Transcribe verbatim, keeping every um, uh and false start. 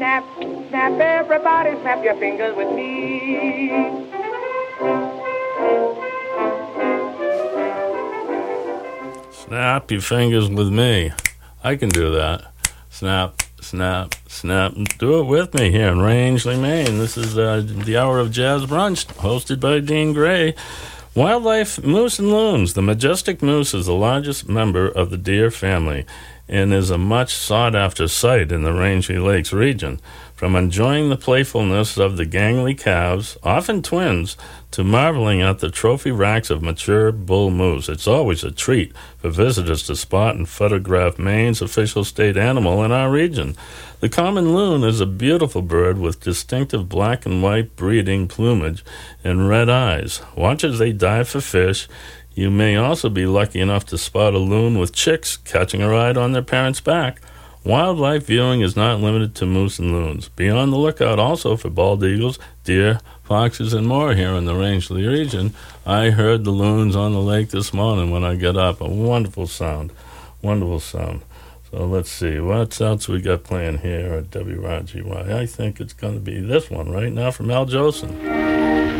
Snap, snap, everybody, snap your fingers with me. Snap your fingers with me. I can do that. Snap, snap, snap. Do it with me here in Rangeley, Maine. This is uh, the Hour of Jazz Brunch, hosted by Dean Gray. Wildlife, moose and loons. The majestic moose is the largest member of the deer family and is a much sought-after sight in the Rangeley Lakes region. From enjoying the playfulness of the gangly calves, often twins, to marveling at the trophy racks of mature bull moose, it's always a treat for visitors to spot and photograph Maine's official state animal in our region. The common loon is a beautiful bird with distinctive black and white breeding plumage and red eyes. Watch as they dive for fish. You may also be lucky enough to spot a loon with chicks catching a ride on their parents' back. Wildlife viewing is not limited to moose and loons. Be on the lookout also for bald eagles, deer, foxes, and more here in the Rangeley region. I heard the loons on the lake this morning when I got up. A wonderful sound. Wonderful sound. So let's see. What else we got playing here at W R G Y? I think it's going to be this one right now from Al Jolson.